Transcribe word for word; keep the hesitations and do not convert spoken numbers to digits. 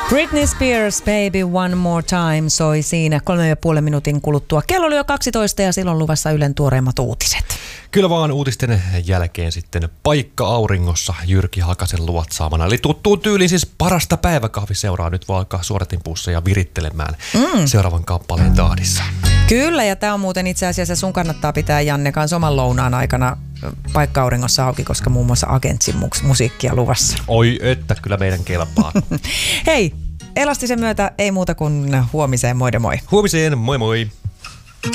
Britney Spears, Baby One More Time soi siinä kolme ja puolen minuutin kuluttua. Kello oli jo kaksitoista ja silloin luvassa Ylen tuoreimmat uutiset. Kyllä vaan uutisten jälkeen sitten paikka auringossa Jyrki Hakasen luotsaamana. Eli tuttuun tyyliin siis parasta päiväkahviseuraa nyt voi alkaa suodatinpuussa ja virittelemään mm. seuraavan kappaleen tahdissa. Kyllä, ja tämä on muuten itse asiassa sun kannattaa pitää, Janne, kanssa oman lounaan aikana paikka auringossa auki, koska muun muassa Agentsin musiikkia luvassa. Oi, että kyllä meidän kelpaa. Hei, Elastisen myötä ei muuta kuin huomiseen, moi de moi. Huomiseen, moi moi.